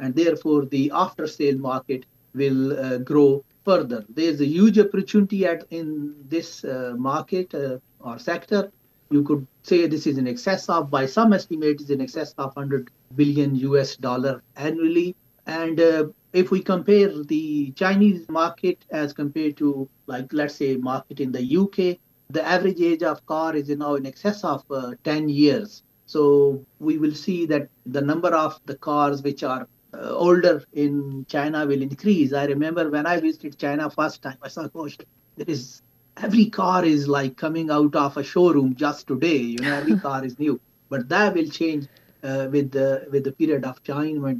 and therefore the after-sale market will grow further. There's a huge opportunity in this market or sector. You could say this is in excess of, by some estimates, in excess of 100 billion US dollar annually. And if we compare the Chinese market as compared to, like, let's say, market in the UK, the average age of car is now in excess of 10 years. So we will see that the number of the cars which are older in China will increase. I remember when I visited China first time, I saw, gosh, there is every car is like coming out of a showroom just today. Every car is new. But that will change with the period of time